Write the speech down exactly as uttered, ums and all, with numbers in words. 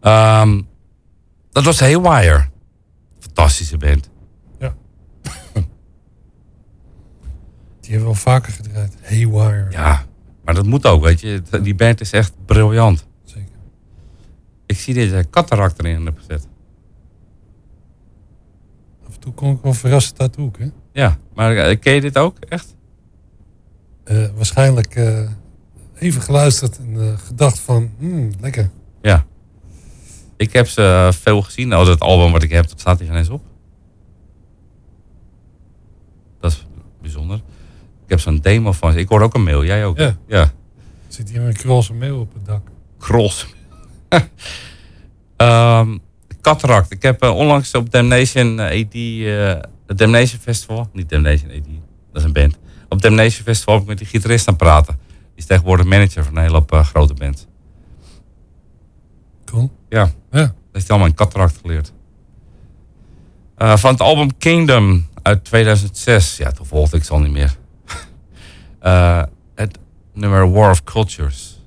Um, dat was Haywire. Fantastische band. Ja. Die hebben we al vaker gedraaid. Haywire. Ja, maar dat moet ook, weet je. Die band is echt briljant. Zeker. Ik zie deze Cataract erin heb gezet. Af en toe kom ik wel verrassend uit de hoek, hè? Ja, maar uh, ken je dit ook, echt? Uh, waarschijnlijk uh, even geluisterd en uh, gedacht van, hmm, lekker. Ja. Ik heb ze uh, veel gezien. Oh, dat album wat ik heb, dat staat hier geen eens op. Dat is bijzonder. Ik heb zo'n demo van. Ik hoor ook een mail. Jij ook? Ja. Ja. Zit hier een krolse mail op het dak. Krols. um, Cataract. Ik heb uh, onlangs op Damnation A D... Uh, het Damnation Festival. Niet Damnation A D. Dat is een band. Op Damnation Festival heb ik met die gitarist aan praten. Die is tegenwoordig manager van een hele hoop uh, grote band. Cool. Ja. Ja. Dat heeft hij allemaal in Cataract geleerd. Uh, van het album Kingdom uit tweeduizend zes. Ja, toen volgde ik ze al niet meer. uh, het nummer War of Cultures.